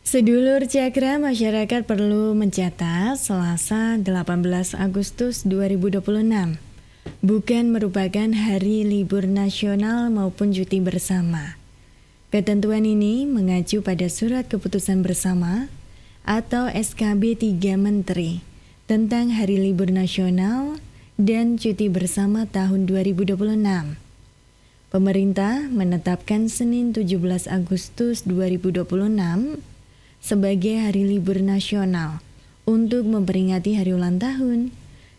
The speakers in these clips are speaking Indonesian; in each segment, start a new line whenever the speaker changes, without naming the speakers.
Sedulur Cakra, masyarakat perlu mencatat Selasa 18 Agustus 2026 bukan merupakan hari libur nasional maupun cuti bersama. Ketentuan ini mengacu pada Surat Keputusan Bersama atau SKB 3 Menteri tentang Hari Libur Nasional dan Cuti Bersama tahun 2026. Pemerintah menetapkan Senin 17 Agustus 2026 sebagai hari libur nasional untuk memperingati hari ulang tahun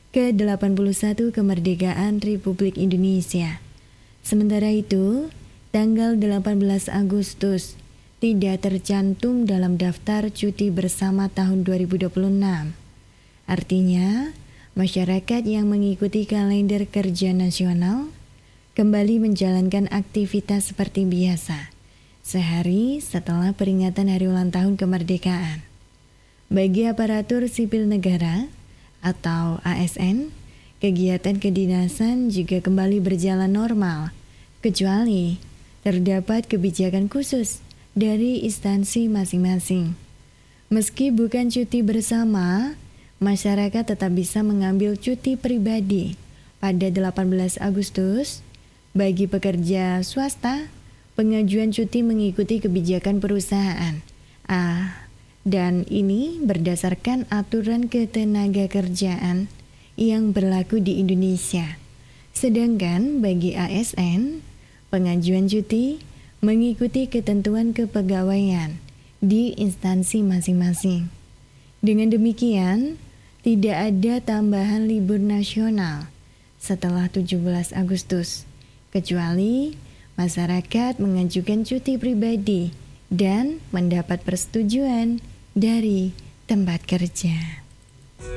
ke-81 kemerdekaan Republik Indonesia. Sementara itu, tanggal 18 Agustus tidak tercantum dalam daftar cuti bersama tahun 2026. Artinya, masyarakat yang mengikuti kalender kerja nasional kembali menjalankan aktivitas seperti biasa sehari setelah peringatan hari ulang tahun kemerdekaan. Bagi aparatur sipil negara atau ASN, kegiatan kedinasan juga kembali berjalan normal, kecuali terdapat kebijakan khusus dari instansi masing-masing. Meski bukan cuti bersama, masyarakat tetap bisa mengambil cuti pribadi pada 18 Agustus. Bagi pekerja swasta, pengajuan cuti mengikuti kebijakan perusahaan. Dan ini berdasarkan aturan ketenagakerjaan yang berlaku di Indonesia. Sedangkan bagi ASN, pengajuan cuti mengikuti ketentuan kepegawaian di instansi masing-masing. Dengan demikian, tidak ada tambahan libur nasional setelah 17 Agustus, kecuali masyarakat mengajukan cuti pribadi dan mendapat persetujuan dari tempat kerja.